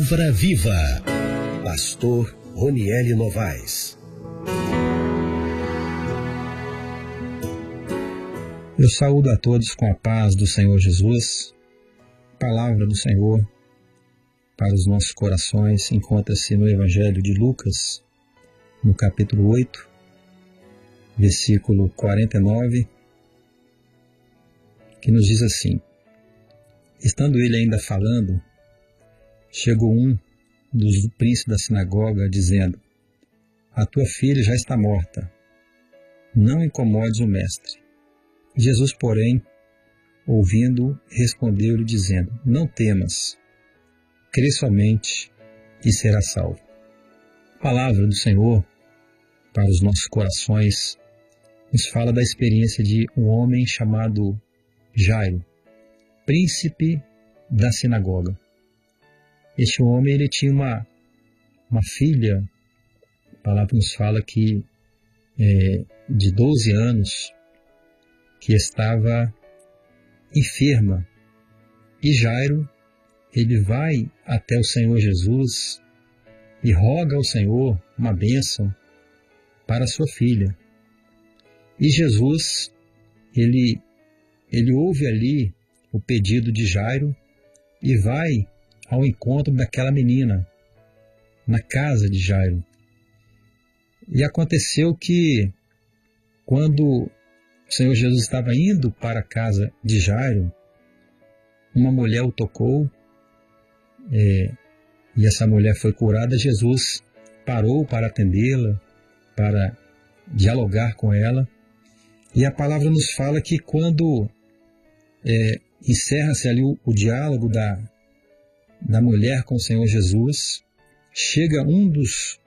Palavra Viva. Pastor Ronieli Novaes. Eu saúdo a todos com a paz do Senhor Jesus. Palavra do Senhor para os nossos corações encontra-se no Evangelho de Lucas, no capítulo 8, versículo 49, que nos diz assim: estando ele ainda falando, chegou um dos príncipes da sinagoga, dizendo: a tua filha já está morta, não incomodes o mestre. Jesus, porém, ouvindo, respondeu-lhe, dizendo: não temas, crê somente e serás salvo. Palavra do Senhor para os nossos corações nos fala da experiência de um homem chamado Jairo, príncipe da sinagoga. Este homem, ele tinha uma filha, a palavra nos fala que de 12 anos, que estava enferma. E Jairo, ele vai até o Senhor Jesus e roga ao Senhor uma bênção para sua filha. E Jesus, ele ouve ali o pedido de Jairo e vai ao encontro daquela menina, na casa de Jairo. E aconteceu que, quando o Senhor Jesus estava indo para a casa de Jairo, uma mulher o tocou, e essa mulher foi curada. Jesus parou para atendê-la, para dialogar com ela. E a palavra nos fala que quando encerra-se ali o diálogo da mulher com o Senhor Jesus, chega um dos